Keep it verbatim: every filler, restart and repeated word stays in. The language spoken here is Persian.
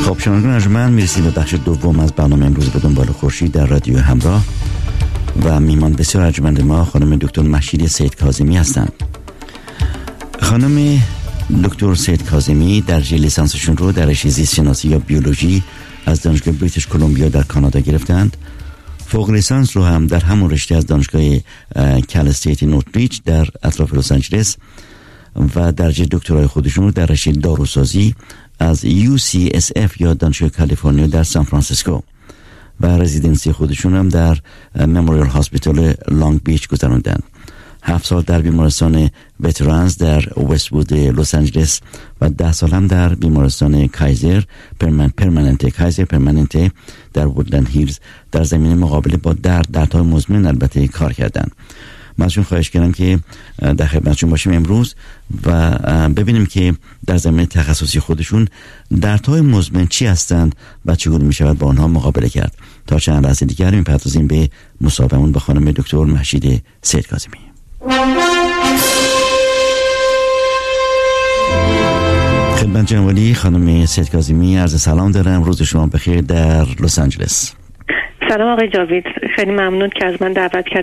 خب شنوندگان ارجمند، میرسیم به بخش دوم از برنامه امروز به دنبال خورشید در رادیو همراه و میهمان بسیار ارجمند ما خانم دکتر مهشید سید کاظمی هستند. خانم دکتر سید کاظمی درجه لیسانسشون رو در رشته زیست شناسی یا بیولوژی از دانشگاه بریتیش کلمبیا در کانادا گرفتند. فوق لیسانس رو هم در همون رشته از دانشگاه کال استیت نورتریچ در اطراف لس آنجلس و درجه دکترای خودشون رو در رشته داروسازی از یو سی اس اف یا دانشگاه کالیفرنیا در سان فرانسیسکو و رزیدنسی خودشون هم در مموریال هاسپیتال لانگ بیچ گذروندن. هفت سال در بیمارستان وترانز در وست‌وود لس آنجلس و ده سال هم در بیمارستان کایزر پرمن پرمننت کایزر پرمننت در وودلند هیلز در زمینه مقابله با درد دردهای مزمن البته کار کردن. من ازشون خواهش کردم که در خدمتشون باشیم امروز و ببینیم که در زمینه تخصصی خودشون دردهای مزمن چی هستند و چگونه میشود با آنها مقابله کرد. تا چند لحظه دیگر میپردازیم به مصاحبهمون با خانم دکتر مهشید سید کاظمی. خدمت جناب خانم سید کاظمی عرض سلام دارم. روز شما بخیر در لس آنجلس. سلام آقای جاوید، خیلی ممنون که از من دعوت کردید